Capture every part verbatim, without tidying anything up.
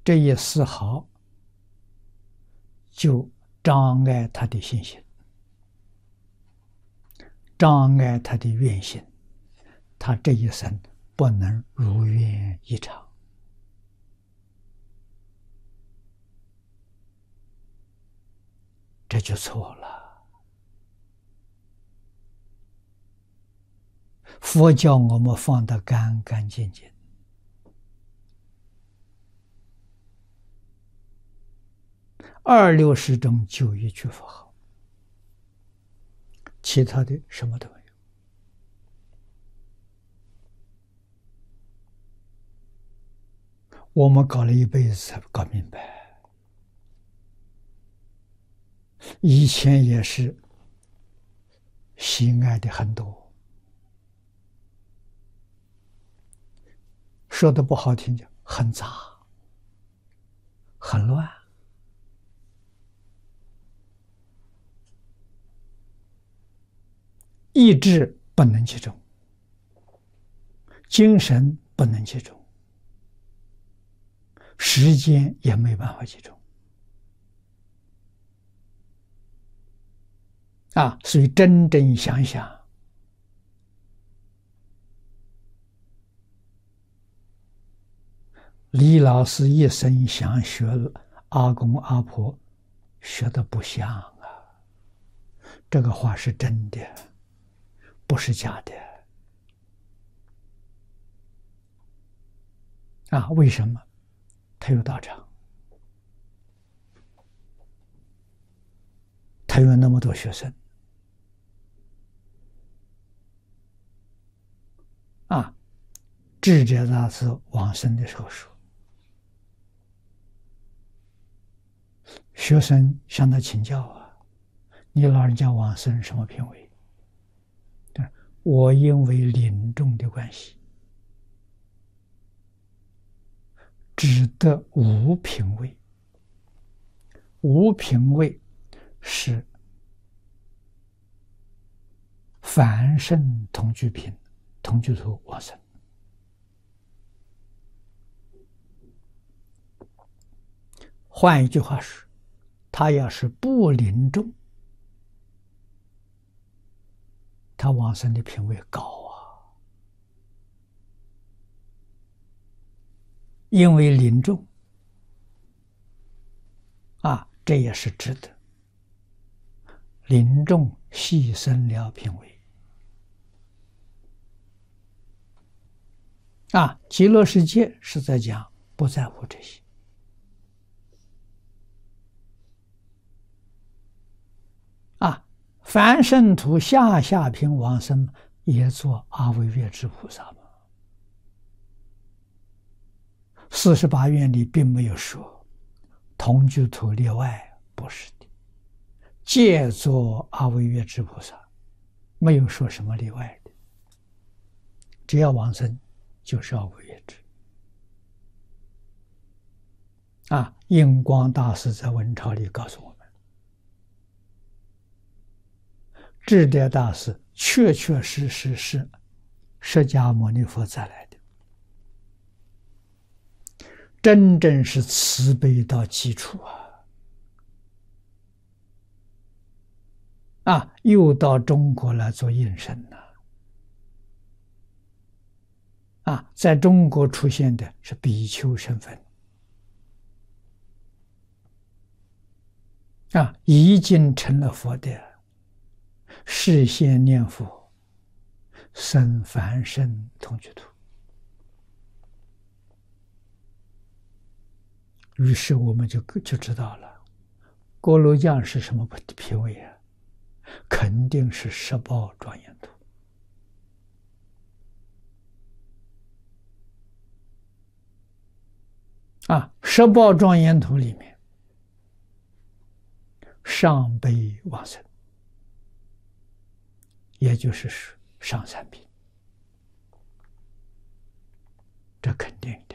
这一丝毫就障碍他的信心，障碍他的愿心，他这一生不能如愿以偿。这就错了。佛教我们放得干干净净，二六时中就一句佛号，其他的什么都没有。我们搞了一辈子才搞明白。以前也是喜爱的很多，说的不好听讲，很杂，很乱。意志不能集中，精神不能集中，时间也没办法集中。啊，所以真正想想，李老师一生想学阿公阿婆，学的不像啊。这个话是真的，不是假的。啊，为什么？他有道场，他有那么多学生。啊，智者大师往生的时候说，学生向他请教啊，你老人家往生什么品位？我因为临终的关系，只得无品位。无品位是凡圣同居品，同居土往生。换一句话说，他要是不临终，他往生的品位高啊。因为临终啊，这也是值得。临终牺牲了品位。啊，极乐世界是在讲不在乎这些。啊，凡圣土下下品往生也做阿惟越致菩萨嘛。四十八愿里并没有说同居土例外，不是的，皆做阿惟越致菩萨，没有说什么例外的，只要往生就是阿惟越致。啊，印光大师在文钞里告诉我们，智德大师确确实实是释迦牟尼佛再来的，真正是慈悲到基础啊！啊，又到中国来做应身了。啊，在中国出现的是比丘身份。啊，已经成了佛的，示现念佛，生凡圣同居土。于是我们就就知道了，锅炉匠是什么品位啊？肯定是十报庄严土。啊，十报庄严土里面，上辈往生，也就是上三品，这肯定的。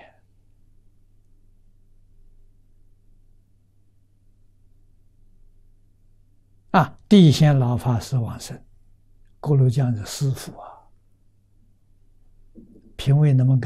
啊，地仙老法师往生，锅炉匠的师父啊，品位那么高。